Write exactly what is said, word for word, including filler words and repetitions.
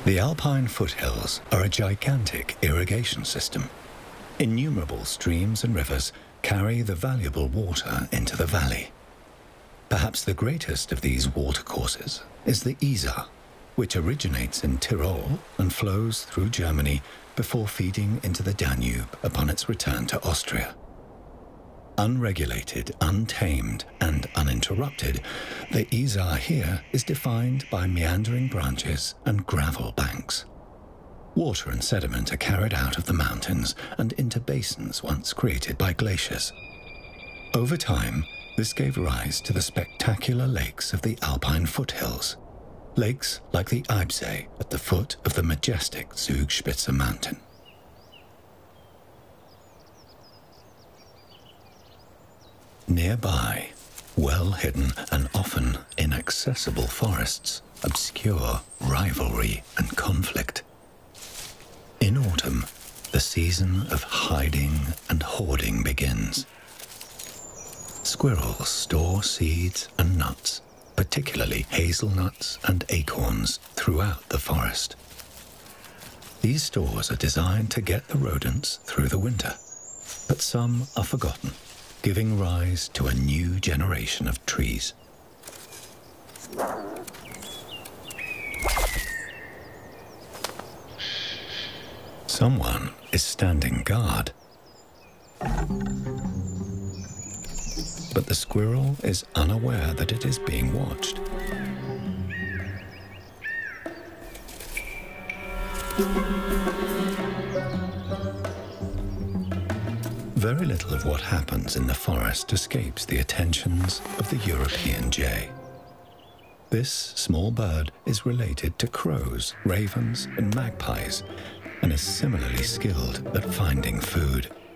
The Alpine foothills are a gigantic irrigation system. Innumerable streams and rivers carry the valuable water into the valley. Perhaps the greatest of these watercourses is the Isar, which originates in Tyrol and flows through Germany before feeding into the Danube upon its return to Austria. Unregulated, untamed, and uninterrupted, the Isar here is defined by meandering branches and gravel banks. Water and sediment are carried out of the mountains and into basins once created by glaciers. Over time, this gave rise to the spectacular lakes of the Alpine foothills, lakes like the Eibsee at the foot of the majestic Zugspitze mountain. Nearby, well-hidden and often inaccessible forests obscure rivalry and conflict. In autumn, the season of hiding and hoarding begins. Squirrels store seeds and nuts, particularly hazelnuts and acorns, throughout the forest. These stores are designed to get the rodents through the winter, but some are forgotten, giving rise to a new generation of trees. Someone is standing guard. But the squirrel is unaware that it is being watched. Very little of what happens in the forest escapes the attentions of the European jay. This small bird is related to crows, ravens, and magpies, and is similarly skilled at finding food.